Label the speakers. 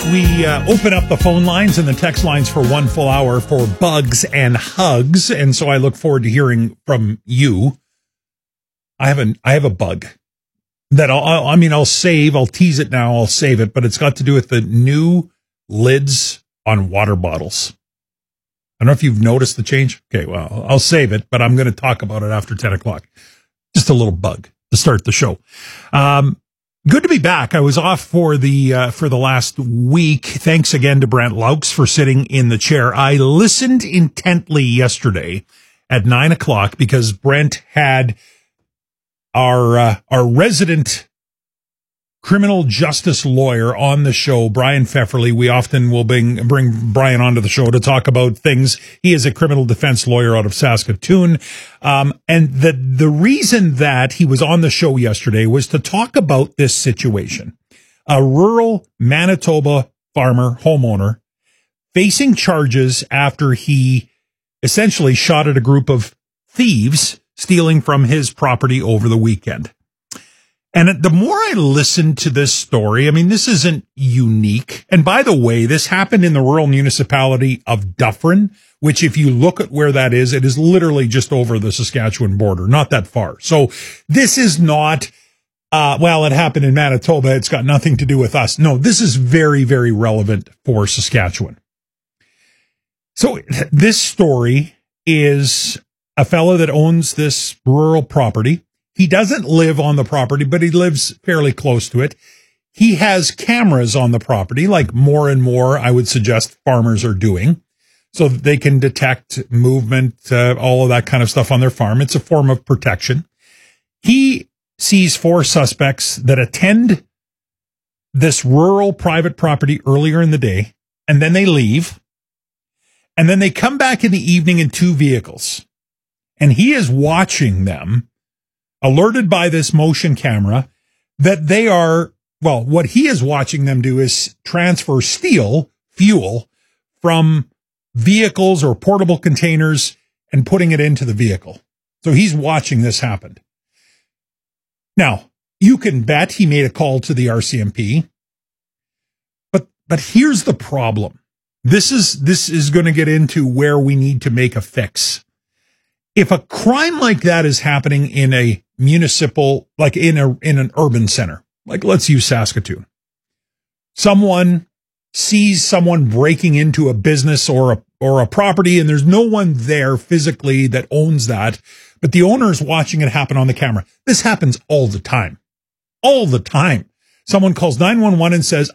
Speaker 1: We open up the phone lines and the text lines for one full hour for bugs and hugs, and so I look forward to hearing from you. I have a bug that I'll save. I'll tease it now. I'll save it, but it's got to do with the new lids on water bottles. I don't know if you've noticed the change. Okay, well, I'll save it, but I'm going to talk about it after 10 o'clock. Just a little bug to start the show. Good to be back. I was off for the last week. Thanks again to Brent Laux for sitting in the chair. I listened intently yesterday at 9 o'clock because Brent had our resident criminal justice lawyer on the show, Brian Pfefferly. We often will bring Brian onto the show to talk about things. He is a criminal defense lawyer out of Saskatoon. And the reason that he was on the show yesterday was to talk about this situation. A rural Manitoba farmer, homeowner, facing charges after he essentially shot at a group of thieves stealing from his property over the weekend. And the more I listened to this story, I mean, this isn't unique. And by the way, this happened in the rural municipality of Dufferin, which if you look at where that is, it is literally just over the Saskatchewan border, not that far. So this is not, it happened in Manitoba. It's got nothing to do with us. No, this is very, very relevant for Saskatchewan. So this story is a fellow that owns this rural property. He doesn't live on the property, but he lives fairly close to it. He has cameras on the property, like more and more, I would suggest, farmers are doing, so that they can detect movement, all of that kind of stuff on their farm. It's a form of protection. He sees 4 suspects that attend this rural private property earlier in the day, and then they leave. And then they come back in the evening in 2 vehicles. And he is watching them, alerted by this motion camera, that they are, what he is watching them do is steal fuel from vehicles or portable containers and putting it into the vehicle. So he's watching this happen. Now, you can bet he made a call to the RCMP. But here's the problem. This is going to get into where we need to make a fix. If a crime like that is happening in a municipal, like in an urban center, like let's use Saskatoon, someone sees someone breaking into a business or a property, and there's no one there physically that owns that, but the owner is watching it happen on the camera. This happens all the time. All the time. Someone calls 911 and says,